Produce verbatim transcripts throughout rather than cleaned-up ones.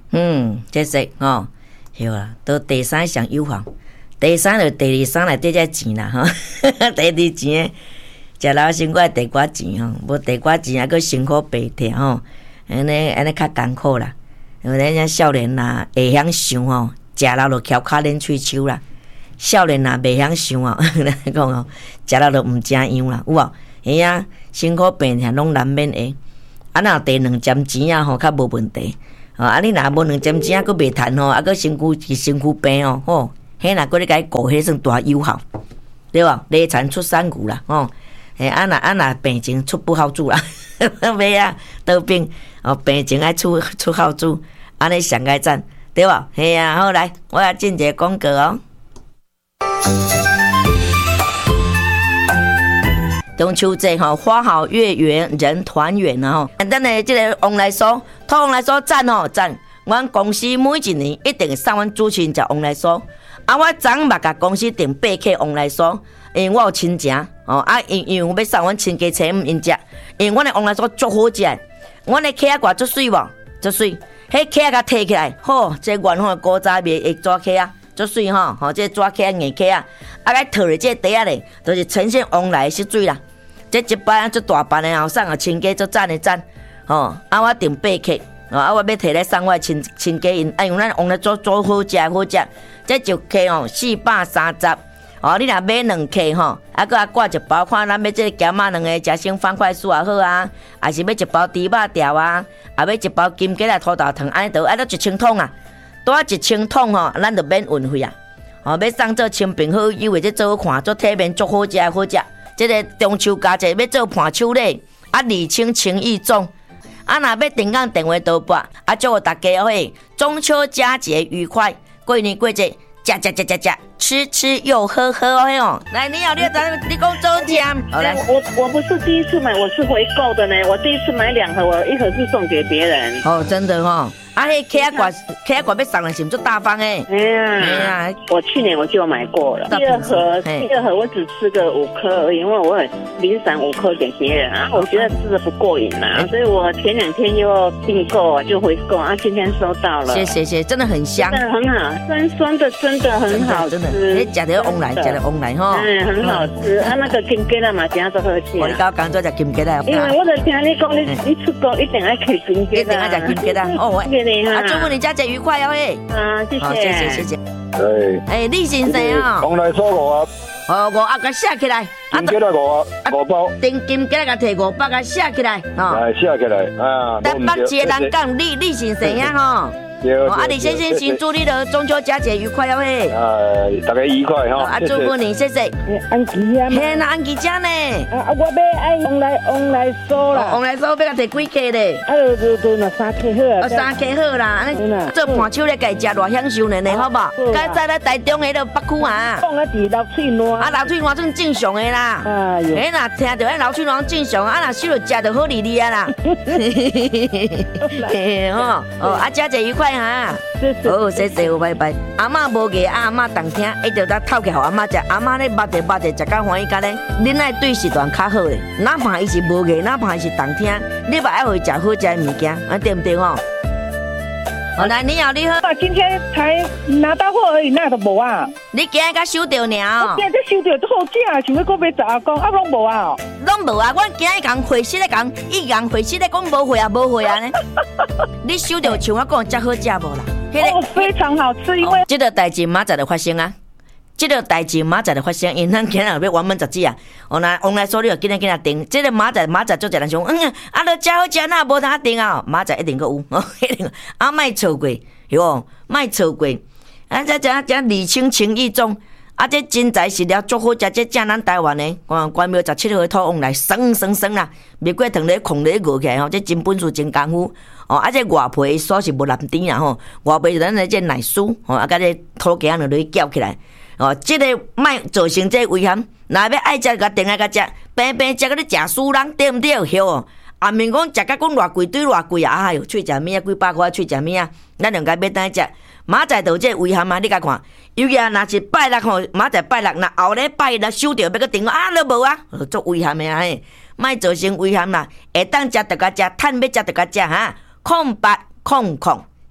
嗯，这是哦，对啦，都第三上有效，第三就第二三内底才钱啦吼，第二钱食老辛苦地瓜钱吼，无地瓜钱还佫辛苦白摕吼，安尼安尼较艰苦啦。因为咱遮少年啦会晓想吼，食了就翘骹捻喙手啦。少年啦袂晓想哦，咱讲哦，食了就毋正样啦，有无？嘿啊，辛苦病痛拢难免的。啊，若第两针钱啊吼，较无问题。哦，啊，你若无两针钱啊，佫袂趁吼，啊，佫身躯是身躯病哦，吼，迄若佫咧甲伊顾，迄算大有效，对无？累残出三古啦，吼。嘿，啊若啊若病情出不好主啦，袂啊，得病哦，病情爱出出好主，安尼上个赞，对无？嘿啊，好来，我来进一个广告哦。中秋节吼，花好月圆人团圆啊吼！咱的这个往来酥，讨往来酥赞吼赞！阮公司每一年一定送阮主持人食往来酥，啊，我昨捌甲公司订八克往来酥，因为我有亲情哦，啊，因因为我要送阮亲家亲因食，因为阮的往来酥足好食，阮的壳仔足水无？足水，迄壳仔摕起来，好，这原本古早味的纸壳啊。足水吼，吼，这纸壳硬壳啊，啊，来套咧这底仔咧，就是呈现往来是水啦。这一摆啊，足大班的后送啊，亲家足赞的赞，吼，啊，我订八克，啊，我要摕来送我亲亲家因，啊，因为咱往来做做好食好食，这一克吼四百三十，哦，你若买两克吼，啊，搁啊挂一包，看咱要这咸仔两个食成方块酥也好啊，还是要一包猪肉条啊，啊，要一包金桔啊土豆糖，安尼都啊，都一千桶啊。多一千桶吼，咱就免运费啊！吼，要送做亲朋好友，或者做好看，做体面，足好食好食。这个中秋佳节要做伴手礼，啊，礼轻情意重。啊，若要订讲电话多拨，啊，祝大家嘿中秋佳节愉快，过年过节，食食食食食，吃吃又喝喝哦。来，你好，你好，你讲周天。好来， 我我不是第一次买，我是回购的呢。我第一次买两盒，我一盒是送给别人。 哦，真的哦。啊，迄客挂客挂要送人是不是大方诶？ 哎呀，哎呀，我去年我就买过了。第二盒，第二盒我只吃个五颗而已，因为我很零散五颗给别人啊，我觉得吃的不过瘾啊，所以我前两天又订购就回购啊，今天收到了。 谢谢谢，真的很香， 真的很好，酸酸的，真的很好吃。真的， 你食得往来，食得往来吼。 嗯，很好吃。啊，那个金桔啦嘛，真做好吃。 我你刚刚做食金桔啦。 因为我就听你讲，你你出国一定要吃金桔啦。 一定要食金桔啦。哦，我。啊，祝福你佳节愉快哦嘿！ 啊，谢谢， 好，谢谢，谢谢。 哎， 哎，李先生啊， 往来酥五啊， 哦，五啊，甲写起来。 金桔来五啊，五包。 订金桔甲摕五百，甲写起来， 哦。来写起来啊。 台北一个人讲李李先生呀吼。哦，啊，李先生，先祝你的中秋佳节愉快哦嘿！ 呃，大家愉快哈！ 啊，祝福你，谢谢。 安琪啊， 嘿，那安琪姐呢？ 啊，我要爱往来往来酥啦， 往来酥要甲摕几克咧？ 啊，就就就那三克好啊。 啊，三克好啦，安尼做伴手咧，家食偌享受呢呢，好无？甲在咧台中迄个北区啊。 讲啊，是流水烂。啊， 流水烂算正常的啦。哎呦，嘿，若听到迄流水烂正常，啊，若收着食就好哩哩啊啦。嘿吼，哦，啊，佳节愉快哈！好，谢谢，拜拜。阿嬷无个，阿嬷当听，一直在透起互阿嬷食。阿嬷咧捌者捌者，食到欢喜甲咧。恁爱对时段较好咧，哪怕伊是无个，哪怕伊是当听，你嘛爱互伊食好食的物件，啊对不对吼？好来，你好，你好。 今天才拿到货而已，那都无啊。 你今日才收到呢？ 我今日才收到，都好正，想要搁买十啊公，啊拢无啊。 拢无啊，阮今日讲回息咧讲，伊讲回息咧讲无回啊，无回啊呢。你收到像我讲遮好食无啦？ 哦，非常好吃，因为这个代志明仔就发生啊，这个代志明仔就发生，因咱今日要完满十指啊，哦那往来所你今日今日订，这个明仔明仔做一人想，嗯，啊，都真好食，那无通订啊，明仔一定阁有，哦，一定啊，莫错过，哟，莫错过，啊，这这这礼轻情意重。啊，这真材实料，足好食，这正咱台湾的，关关庙十七号土往来，酸酸酸啦，蜜果糖咧控咧饿起来吼，这真本事真功夫哦。啊，这外皮酥是无烂甜啦吼，外皮是咱的这奶酥吼，啊，甲这土鸡仔落去搅起来哦。这个莫造成这危险，若要爱食，甲定来甲食，平平食个咧食死人，对毋对？晓哦。啊，免讲食甲讲偌贵，对偌贵啊！哎哟，喙食物啊，几百块喙食物啊，咱两家要当食。明仔就这危险啊！你甲看，尤其啊，若是拜六吼，明仔拜六，若后礼拜六收着要搁订啊，都无啊，足危险的啊！嘿，莫造成危险啦，会当食就甲食，趁要食就甲食哈。空八空空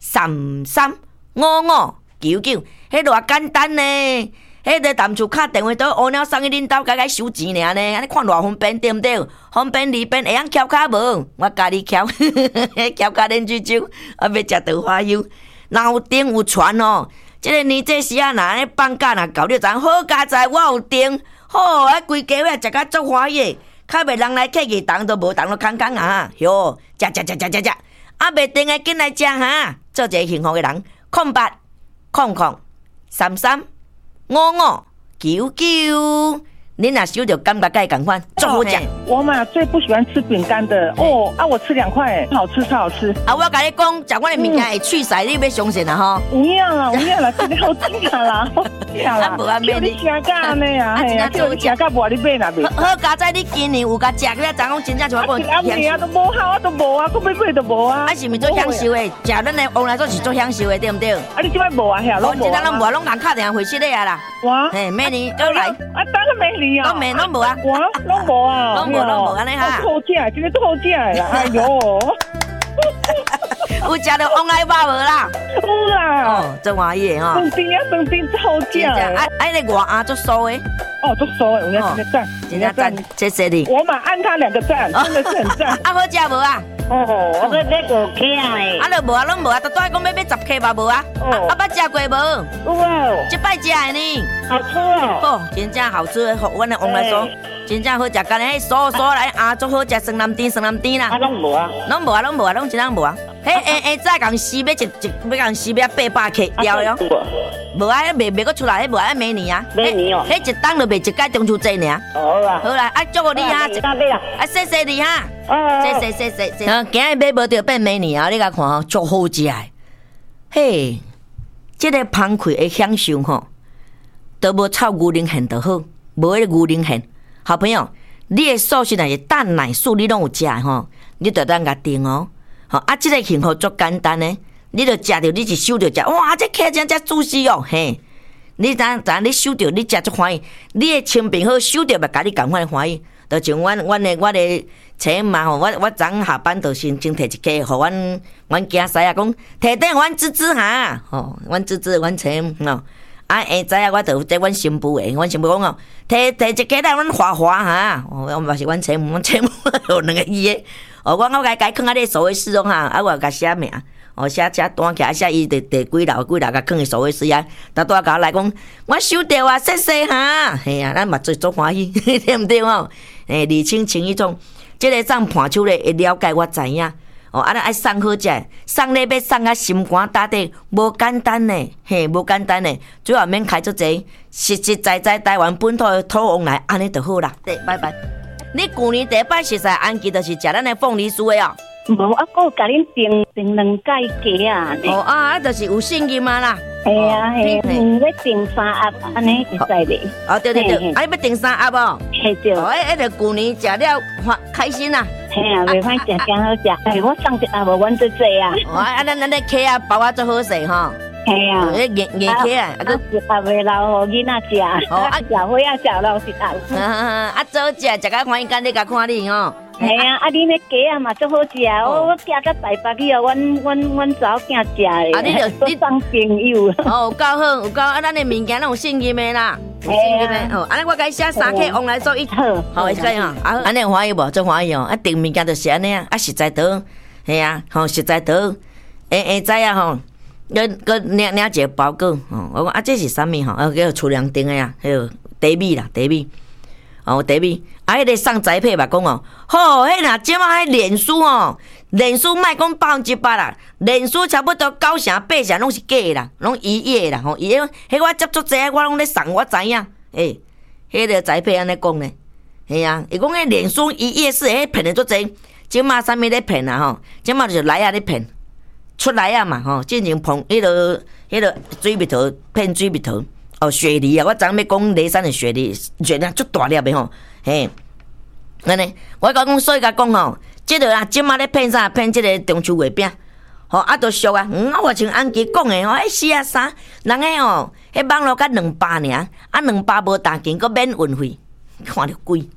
三三五五九九，迄偌简单呢。迄个淡厝敲电话倒乌鸟送去恁兜，甲甲收钱尔呢，安尼看偌方便对毋对？方便里边会晓翘骹无？我教你翘，翘骹练水酒，啊要食桃花油。有订有传哦，即、这个年这时啊，若安尼放假若到你知影好佳哉，我有订，好，啊规家伙食甲足欢喜，较袂人来客去动都无动都空空啊，哟，食食食食食食，啊袂订的紧来食哈，做一个幸福的人，空八空空三三。五五九九，你若收到感觉该共款，足好食。 我嘛最不喜欢吃饼干的哦，啊我吃两块，好吃超好吃。 啊，我甲你讲，食我的物件会去晒，你要相信啊吼。 有影啦，有影啦，真的好吃啦，好吃啦。 啊无啊，咩你食甲安尼啊？嘿啊，叫你食甲无你买啦袂。 好佳哉，你今年有甲食，你昨讲真正像我讲。啊，啊都无好，啊都无啊，佫要买都无啊。 啊是毋是做享受的？食咱的往来说是做享受的，对毋对？啊你即摆无啊？遐拢无。 即摆拢无啊，拢人敲电话回去咧啊啦。 哇。 嘿，明年都来。 啊，当然明年啊。 拢明拢无啊。 哇，拢无啊。 拢无拢无安尼哈。 好食，真的好食啦！哎呦， 有食到往来肉无啦？ 有啦。 哦，真欢喜吼。 当天啊，当天真好食。 啊，啊，那外鸭足酥的。 哦，足酥的，有影真的赞， 真的赞，谢谢你。 我嘛按他两个赞，真的是很赞。 啊，好食无啊？ 哦，我要买五克诶。 啊，就无啊，拢无啊，都带讲要买十克吧无啊？哦。啊，捌食过无？ 有啊。 即摆食的呢。 好吃哦。 哦，真正好吃的，互阮的王来说，真正好食。干咧，酥酥来鸭足好食，酸南甜酸南甜啦。 啊，拢无啊。 拢无啊，拢无啊，拢真正无啊。迄下下早共四百一一，要共四百八百克了了。无啊，迄卖卖个出来，迄无啊，明年啊。 明年哦。 迄一档就卖一届中秋节尔。 好啦。 好啦，啊，祝福你哈。啊，谢谢你哈。谢谢谢谢谢。今日买无着变明年啊，你甲看吼，足好食的。嘿，这个芳开的享受吼，都无炒牛奶馅就好，无迄个牛奶馅。好朋友，你的素食若是蛋奶素，你拢有食吼，你着当甲订哦。吼啊，这个幸福足简单的，你着食着，你一收着食，哇，这客真真主死哦，嘿。你当当你收着，你食足欢喜，你的亲朋好收着，嘛甲你共款欢喜。就像阮阮的我的妻嘛吼，我我昨下班就先先摕一个，互阮阮囝婿啊讲，摕等阮芝芝哈，吼，阮芝芝阮妻吼，啊下早啊我就在阮新妇的，阮新妇讲哦，摕摕一个来阮华华哈，哦，我嘛是阮妻，阮妻有两个伊的，哦，我我甲甲囥啊咧所谓事中哈，啊我甲写名。哦，写写单起，啊写伊第第几楼几楼甲囥伊所谓事啊，逐拄甲我来讲，我收到啊，谢谢哈，嘿啊，咱嘛最足欢喜，对毋对吼？诶，礼轻情意重，即个送盘手咧会了解我知影。哦，啊，咱爱送好食，送礼要送啊心肝打底，无简单呢，嘿，无简单呢，最后免开足济，实实在在台湾本土的土往来，安尼就好啦。对，拜拜。你旧年第一摆食在安记，就是食咱的凤梨酥的哦。 无，啊，我甲恁订订两届鸡啊。 哦啊，啊，就是有信任嘛啦。 系啊系，嗯，要订三盒，安尼会使袂？ 哦，对对对，啊，你要订三盒哦。 系对。 哦，迄迄个旧年食了开开心啦。 系啊，袂歹食，真好食。哎，我送一盒无阮最济啊。 哦，啊，咱咱的客啊包啊做好势吼。 系啊。 迄硬硬客啊，啊， 一盒袂留互囡仔食。哦，啊，食伙仔食留一盒。 啊，啊，早食食甲欢喜，干你甲看你吼。 系啊，啊，恁那鸡啊嘛足好食，我我寄到台北去哦，阮阮阮查某囝食的。啊，你着你当朋友。 哦，有够好，有够啊！咱的物件拢有信任的啦，有信任的。哦，安尼我甲写三克往来做一套，好，会使吼。啊，安尼欢喜无？真欢喜哦！啊，订物件就是安尼啊，啊实在得，系啊，吼实在得。下下早啊吼，佮佮领领一个包裹，哦，我讲啊，这是啥物吼？啊，叫出粮订的呀，迄个茶米啦，茶米。哦，茶米，啊，迄个送宅配嘛讲哦，好，迄若即马迄脸书哦，脸书莫讲百分之百啦，脸书差不多九成八成拢是假的啦，拢伊的啦，吼，伊迄迄我接触者，我拢咧送，我知影，诶，迄个宅配安尼讲咧，系啊，伊讲迄脸书伊夜市迄骗的足济，即马啥物咧骗啊吼，即马就是来啊咧骗，出来啊嘛吼，进前碰迄个迄个水蜜桃骗水蜜桃。哦，雪梨啊！我昨要讲雷山的雪梨，雪梨足大粒的吼，嘿，安尼，我甲讲，所以甲讲吼，即个啊，即马咧骗啥？骗即个中秋月饼，吼啊，都俗啊！嗯，我像安吉讲的吼，迄是啊啥？人个吼，迄网络才两百尔，啊两百无单件，阁免运费，看着贵。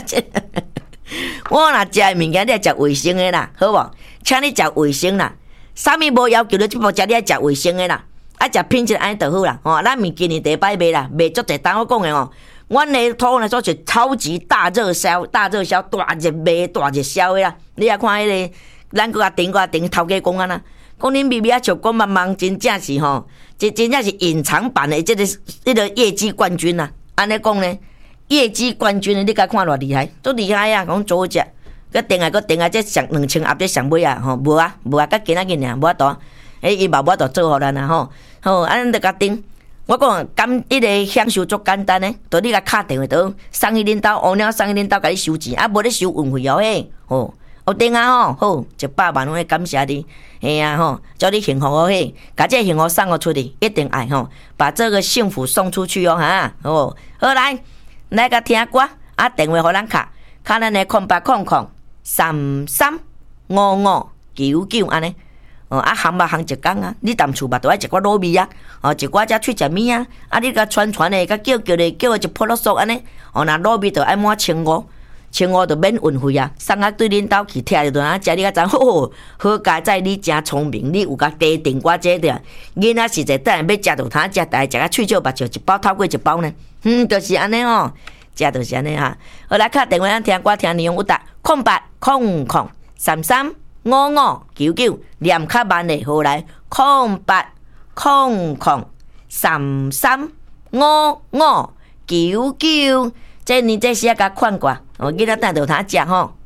我若食的物件，你要食卫生的啦，好无？请你食卫生啦。 啥物无要求咧，即部食你爱食卫生的啦，爱食品质安尼就好啦。吼，咱明今年第一摆卖啦，卖足济单我讲的哦。阮的土来说是超级大热销，大热销，大热卖，大热销的啦。你也看迄、那个，咱搁甲顶，搁甲顶头家讲啊呐，讲恁咪咪啊，像讲茫茫，真正是吼，这真正是隐藏版的这个这个业绩冠军呐。安尼讲呢，业绩冠军的你甲看偌厉害，都厉害啊！讲做只，佮顶啊，佮顶啊，这上两千盒这上尾啊，吼，无啊，无啊，佮今仔日尔，无法度，诶，伊嘛无法度做互咱啊，吼，吼，安尼著甲顶。我讲感迄个享受足简单诶，就你甲敲电话倒送去恁兜，乌鸟送去恁兜，甲你收钱，啊无咧收运费哦嘿，吼，有顶啊吼，好一百万，我感谢你，嘿啊吼，祝你幸福哦嘿，甲这幸福送互出去，一定爱吼，把这个幸福送出去哦哈，哦，好来，来甲听歌，啊电话互咱敲，敲咱诶空八空空三三五五九九安尼。哦，啊，行吧行一工啊！你淡厝吧，都爱食寡卤味啊！哦，一寡只去食物啊！啊，你甲传传的，甲叫叫的，叫一泡落索安尼。哦，那卤味就爱满千五，千五就免运费啊！送啊对恁兜去听就啊，食你甲知好，好佳哉！你真聪明，你有甲地定我这的。囡仔实在等下要食就通食，大食啊喙少目少，一包透过一包呢。嗯，就是安尼哦，食就是安尼哈。好来，敲电话咱听歌听内容有答空八空空三三。五五九九念较慢的，好来空八空空三三五五九九，这你这是要甲款过，我记得等下就他讲吼。